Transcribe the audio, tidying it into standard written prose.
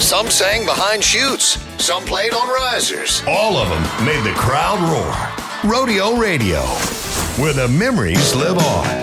Some sang behind chutes. Some played on risers. All of them made the crowd roar. Rodeo Radio, where the memories live on.